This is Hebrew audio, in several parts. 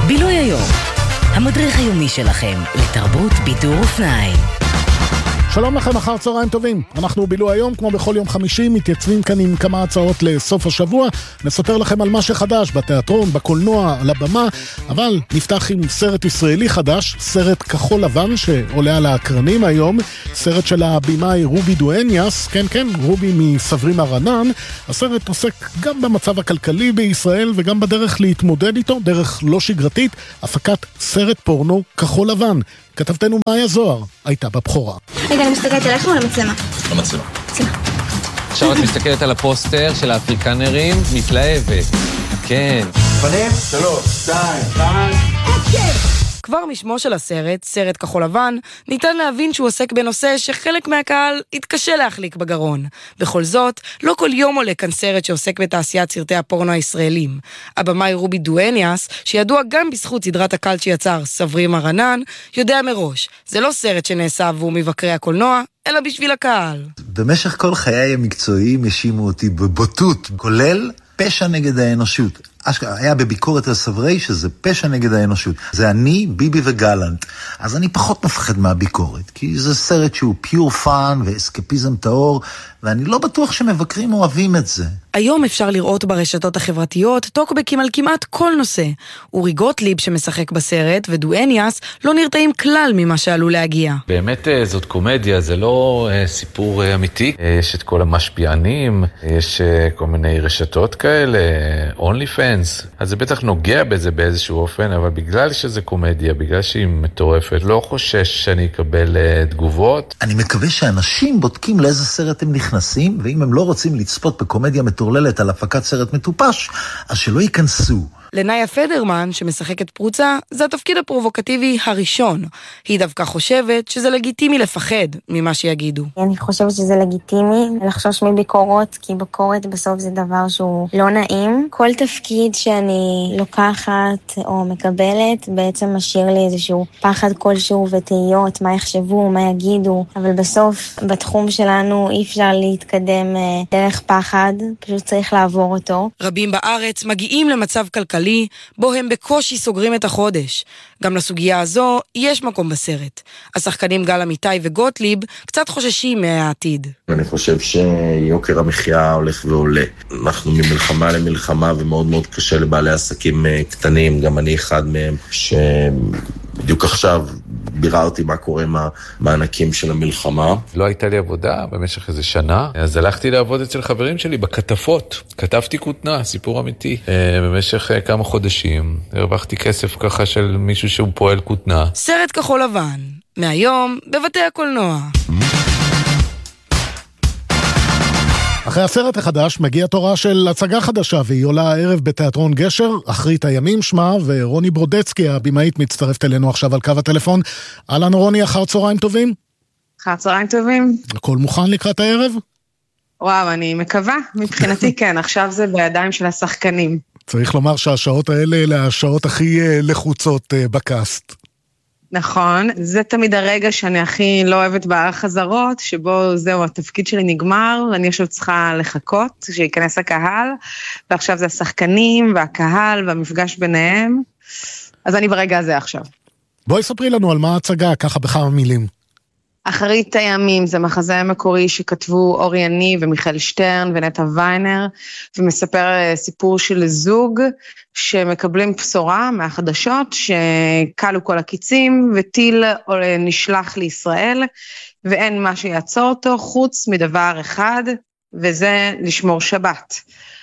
בילוי היום, המדריך היומי שלכם לתרבות בידור ופנאי. שלום לכם, אחר צהריים טובים. אנחנו בילוי היום, כמו בכל יום חמישי, מתייצבים כאן עם כמה הצעות לסוף השבוע. נספר לכם על מה שחדש בתיאטרון, בקולנוע, על הבמה, אבל נפתח עם סרט ישראלי חדש, סרט כחול לבן שעולה על האקרנים היום, סרט של הבימאי רובי דואניאס, כן, רובי מסברים הרנן. הסרט עוסק גם במצב הכלכלי בישראל וגם בדרך להתמודד איתו, דרך לא שגרתית, הפקת סרט פורנו כחול לבן. כתבתנו מאיה זוהר הייתה בבחורה. רגע, אני מסתכלת עליך או למצלמה? למצלמה. עכשיו את מסתכלת על הפוסטר של האפריקנרים, מתלהבת. כן. פנים, 3, 2, 1. כבר משמו של הסרט, סרט כחול לבן, ניתן להבין שהוא עוסק בנושא שחלק מהקהל יתקשה להחליק בגרון. בכל זאת, לא כל יום עולה כאן סרט שעוסק בתעשיית סרטי הפורנו הישראלים. הבמאי רובי דואניאס, שידוע גם בזכות סדרת הקלט שיצר סברים הרנן, יודע מראש, זה לא סרט שנעשה עבור מבקרי הקולנוע, אלא בשביל הקהל. במשך כל חיי המקצועיים האשימו אותי בבוטות, כולל פשע נגד האנושות. היה בביקורת על סברי שזה פשע נגד האנושות. זה אני, ביבי וגלנט. אז אני פחות מפחד מהביקורת, כי זה סרט שהוא פיור פאן ואסקפיזם טהור, ואני לא בטוח שמבקרים אוהבים את זה. היום אפשר לראות ברשתות החברתיות טוקבקים על כמעט כל נושא. אורי גוטליב שמשחק בסרט ודואניאס לא נרתעים כלל ממה שעלול להגיע. באמת זאת קומדיה, זה לא סיפור אמיתי. יש את כל המשפיענים, יש כל מיני רשתות כאלה, OnlyFans. אז זה בטח נוגע בזה באיזשהו אופן, אבל בגלל שזה קומדיה, בגלל שהיא מטורפת, לא חושש שאני אקבל תגובות. אני מקווה שאנשים בודקים לאיזה סרט הם נכנסים, ואם הם לא רוצים לצפות בקומדיה מטורללת על הפקת סרט מטופש, אז שלא ייכנסו. לנאיה פדרמן, שמשחקת פרוצה, זה התפקיד הפרובוקטיבי הראשון. היא דווקא חושבת שזה לגיטימי לפחד ממה שיגידו. אני חושבת שזה לגיטימי לחשוש מביקורות, כי ביקורת בסוף זה דבר שהוא לא נעים. כל תפקיד שאני לוקחת או מקבלת בעצם משאיר לי איזשהו פחד כלשהו ותהיות, מה יחשבו, מה יגידו. אבל בסוף, בתחום שלנו אי אפשר להתקדם דרך פחד, פשוט צריך לעבור אותו. רבים בארץ מגיעים למצב כלכלי, בו הם בקושי סוגרים את החודש. גם לסוגיה הזו יש מקום בסרט. השחקנים גל אמיתי וגוטליב קצת חוששים מהעתיד. אני חושב שיוקר המחיה הולך ועולה. אנחנו ממלחמה למלחמה ומאוד מאוד קשה לבעלי עסקים קטנים. גם אני אחד מהם שבדיוק עכשיו ביררתי מה קורה עם המענקים של המלחמה. לא הייתה לי עבודה במשך איזה שנה, אז הלכתי לעבוד אצל חברים שלי בכתפות. כתבתי כותנה, סיפור אמיתי. במשך כמה חודשים הרווחתי כסף ככה של מישהו שהוא פועל כותנה. סרט כחול לבן, מהיום בבתי הקולנוע. אחרי הסרט החדש מגיע תורה של הצגה חדשה, והיא עולה הערב בתיאטרון גשר, אחרית הימים שמה, ורוני ברודצקי, הבימאית, מצטרפת אלינו עכשיו על קו הטלפון. אהלן רוני, אחר צהריים טובים. אחר צהריים טובים. הכל מוכן לקראת הערב? וואו, אני מקווה, מבחינתי כן, עכשיו זה בידיים של השחקנים. צריך לומר שהשעות האלה אלה השעות הכי לחוצות בקאסט. נכון, זה תמיד הרגע שאני הכי לא אוהבת בחזרות, שבו זהו, התפקיד שלי נגמר, ואני עכשיו צריכה לחכות, שיכנס הקהל, ועכשיו זה השחקנים והקהל והמפגש ביניהם, אז אני ברגע הזה עכשיו. בואי ספרי לנו על מה ההצגה, ככה בכמה מילים. אחרית הימים זה מחזה מקורי שכתבו אורי יניב ומיכאל שטרן ונטע ויינר, ומספר סיפור של זוג שמקבלים בשורה מהחדשות שקלו כל הקיצים וטיל נשלח לישראל, ואין מה שיעצור אותו חוץ מדבר אחד, וזה לשמור שבת.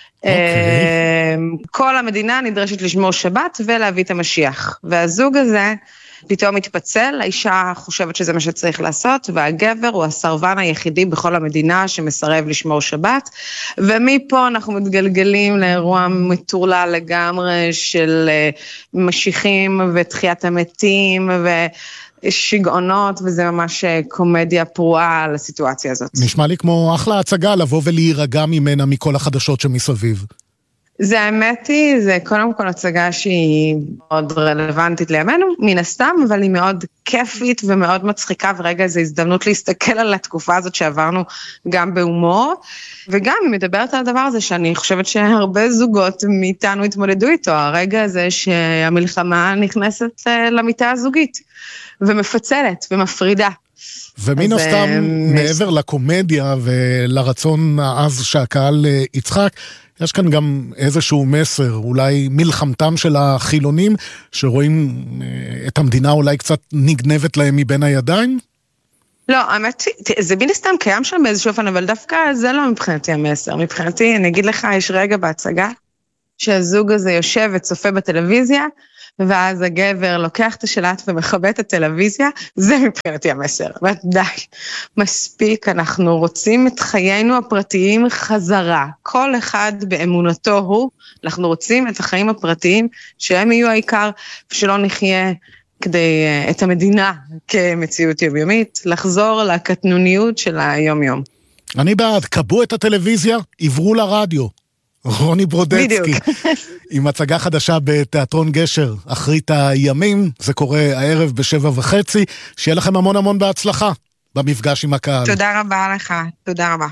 כל המדינה נדרשת לשמור שבת ולהביא את המשיח, והזוג הזה פתאום מתפצל, האישה חושבת שזה מה שצריך לעשות, והגבר הוא הסרבן היחידי בכל המדינה שמסרב לשמור שבת, ומפה אנחנו מתגלגלים לאירוע מטורלל לגמרי של משיחים ותחיית המתים ושגעונות, וזה ממש קומדיה פרועה על הסיטואציה הזאת. נשמע לי כמו אחלה הצגה לבוא ולהירגע ממנה מכל החדשות שמסביב. זה האמת היא, זה קודם כל הצגה שהיא מאוד רלוונטית לימינו, מן הסתם, אבל היא מאוד כיפית ומאוד מצחיקה, ורגע זו הזדמנות להסתכל על התקופה הזאת שעברנו גם בהומור, וגם היא מדברת על הדבר הזה שאני חושבת שהרבה זוגות מאיתנו התמודדו איתו, הרגע הזה שהמלחמה נכנסת למיטה הזוגית, ומפצלת ומפרידה. ומן הסתם, מעבר לקומדיה ולרצון העז שהקהל יצחק, יש כאן גם איזשהו מסר, אולי מלחמתם של החילונים, שרואים את המדינה אולי קצת נגנבת להם מבין הידיים? לא, האמת, זה בין הסתם קיים שם באיזשהו אופן, אבל דווקא זה לא מבחינתי המסר. מבחינתי, אני אגיד לך, יש רגע בהצגה, שהזוג הזה יושב וצופה בטלוויזיה, ואז הגבר לוקח את השלט ומכבה את הטלוויזיה, זה מבחינתי המסר. די, מספיק, אנחנו רוצים את חיינו הפרטיים חזרה. כל אחד באמונתו הוא, אנחנו רוצים את החיים הפרטיים, שהם יהיו העיקר, ושלא נחיה כדי את המדינה כמציאות יומיומית, לחזור לקטנוניות של היום-יום. אני בעד, קבו את הטלוויזיה, עברו לרדיו. רוני ברודצקי, עם הצגה חדשה בתיאטרון גשר, אחרית הימים, זה קורה הערב ב7:30, שיהיה לכם המון המון בהצלחה במפגש עם הקהל. תודה רבה לך, תודה רבה.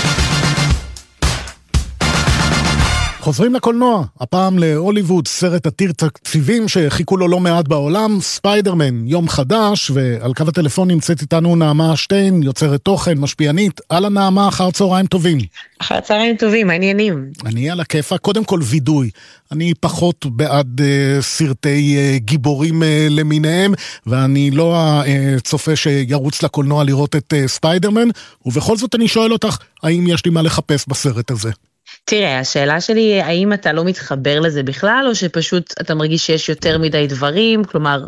חוזרים לקולנוע, הפעם להוליווד, סרט עתיר תקציבים שחיכו לו לא מעט בעולם, ספיידרמן, יום חדש, ועל קו הטלפון נמצאת איתנו נעמה שטיין, יוצרת תוכן, משפיענית. על הנעמה, אחר צהריים טובים. אחר צהריים טובים, מעניינים. אני על הכיפה, קודם כל וידוי. אני פחות בעד סרטי גיבורים למיניהם, ואני לא הצופה שירוץ לקולנוע לראות את ספיידרמן, ובכל זאת אני שואל אותך, האם יש לי מה לחפש בסרט הזה? תראה, השאלה שלי, האם אתה לא מתחבר לזה בכלל, או שפשוט אתה מרגיש שיש יותר מדי דברים, כלומר,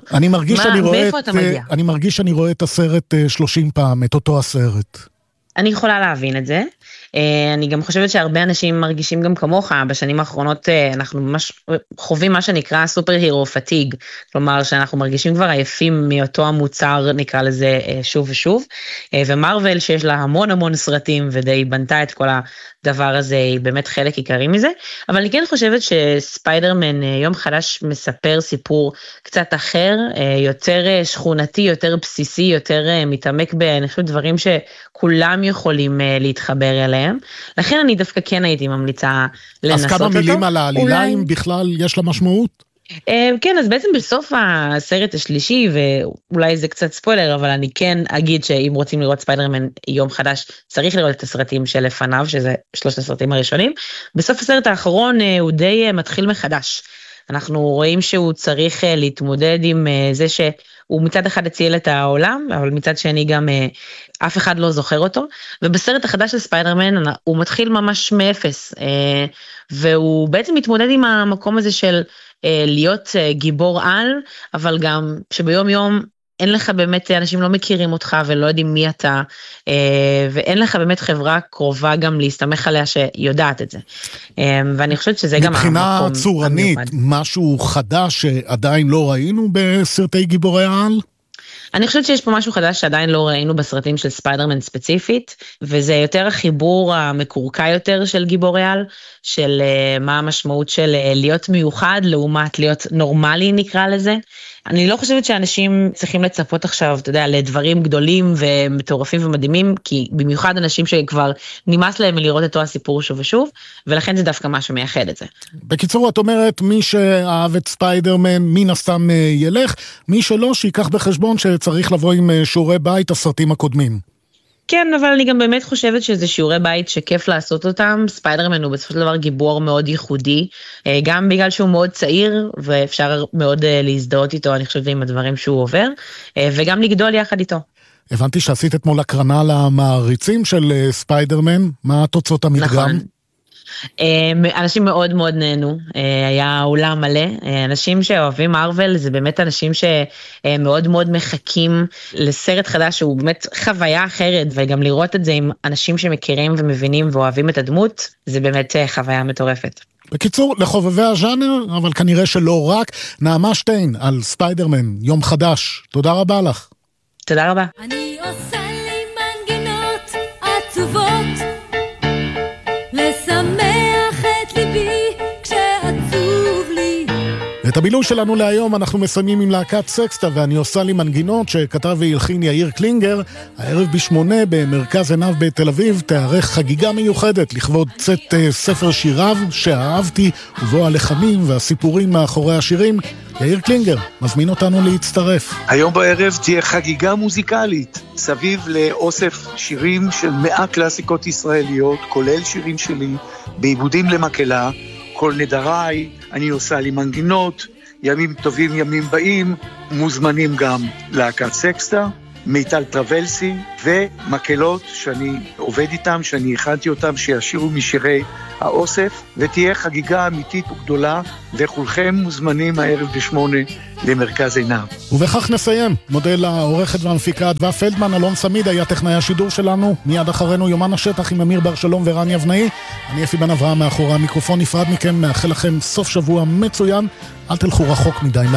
אני מרגיש שאני רואה את הסרט 30 פעם, את אותו הסרט. אני יכולה להבין את זה. אני גם חושבת שהרבה אנשים מרגישים גם כמוך, בשנים האחרונות אנחנו ממש חווים מה שנקרא סופר הירו פטיג, כלומר שאנחנו מרגישים כבר עייפים מאותו המוצר, נקרא לזה שוב ושוב, ומרוול שיש לה המון המון סרטים, ודי בנתה את כל הדבר הזה, היא באמת חלק עיקרי מזה, אבל אני כן חושבת שספיידרמן יום חדש מספר סיפור קצת אחר, יותר שכונתי, יותר בסיסי, יותר מתעמק בדברים שכולם יכולים להתחבר אליהם, לכן אני דווקא כן הייתי ממליצה לנסות אותו. אז כמה מילים על העלילה, אם בכלל יש לה משמעות? כן, אז בעצם בסוף הסרט השלישי, ואולי זה קצת ספוילר, אבל אני כן אגיד שאם רוצים לראות ספיידרמן יום חדש, צריך לראות את הסרטים שלפניו, שזה 3 הסרטים הראשונים. בסוף הסרט האחרון הוא די מתחיל מחדש. אנחנו רואים שהוא צריך להתמודד עם זה שהוא מצד אחד הציל את העולם, אבל מצד שני גם אף אחד לא זוכר אותו, ובסרט החדש של ספיידרמן הוא מתחיל ממש מאפס, והוא בעצם מתמודד עם המקום הזה של להיות גיבור על, אבל גם שביום יום אין לך באמת, אנשים לא מכירים אותך ולא יודעים מי אתה, ואין לך באמת חברה קרובה גם להסתמך עליה שיודעת את זה. ואני חושבת שזה גם המקום. מבחינה צורנית, משהו חדש שעדיין לא ראינו בסרטי גיבורי העל? אני חושבת שיש פה משהו חדש שעדיין לא ראינו בסרטים של ספיידרמן ספציפית, וזה יותר החיבור המקורקע יותר של גיבורי על, של מה המשמעות של להיות מיוחד, לעומת להיות נורמלי נקרא לזה. אני לא חושבת שאנשים צריכים לצפות עכשיו, אתה יודע, לדברים גדולים ומטורפים ומדהימים, כי במיוחד אנשים שכבר נמאס להם לראות אותו הסיפור שוב ושוב, ולכן זה דווקא מה שמייחד את זה. בקיצור, את אומרת, מי שאהב את ספיידרמן, מן הסתם ילך, מי שלא, שיקח בחשבון שצריך לבוא עם שיעורי בית הסרטים הקודמים. כן, אבל אני גם באמת חושבת שזה שיעורי בית שכיף לעשות אותם. ספיידרמן הוא בסופו של דבר גיבור מאוד ייחודי, גם בגלל שהוא מאוד צעיר, ואפשר מאוד להזדהות איתו, אני חושבת, עם הדברים שהוא עובר, וגם לגדול יחד איתו. הבנתי שעשית אתמול הקרנה למעריצים של ספיידרמן, מה תוצאות המדגם? נכון. אנשים מאוד מאוד נהנו, היה אולם מלא, אנשים שאוהבים מארוול זה באמת אנשים שמאוד מאוד מחכים לסרט חדש שהוא באמת חוויה אחרת, וגם לראות את זה עם אנשים שמכירים ומבינים ואוהבים את הדמות, זה באמת חוויה מטורפת. בקיצור, לחובבי הז'אנר, אבל כנראה שלא רק. נעמה שטיין על ספיידרמן, יום חדש, תודה רבה לך. תודה רבה. אני עושה לי מנגינות עצובות לשמח את ליבי את הבילוי שלנו להיום אנחנו מסיימים עם להקת סקסטה ואני עושה לי מנגינות שכתב והלחין יאיר קלינגר. הערב ב8 במרכז עיניו בתל אביב תארך חגיגה מיוחדת לכבוד צאת ספר שיריו שאהבתי ובו הלחנים והסיפורים מאחורי השירים. יאיר קלינגר מזמין אותנו להצטרף. היום בערב תהיה חגיגה מוזיקלית סביב לאוסף שירים של 100 קלאסיקות ישראליות, כולל שירים שלי בעיבודים למקהלה, כל נדריי, אני עושה לי מנגינות, ימים טובים ימים באים, מוזמנים גם להקת סקסטה, מיטל טרבלסי ומקהלות שאני עובד איתם, שאני הכנתי אותם שישירו משירי האוסף, ותהיה חגיגה אמיתית וגדולה, וכולכם מוזמנים הערב ב8 למרכז עיניו. ובכך נסיים. מודה לעורכת והמפיקה אדווה פלדמן. אלון סמיד היה טכנאי השידור שלנו. מיד אחרינו יומן השטח עם אמיר בר שלום ורן יבנאי. אני אפי בן אברהם מאחורי המיקרופון. נפרד מכם, מאחל לכם סוף שבוע מצוין. אל תלכו רחוק מדי.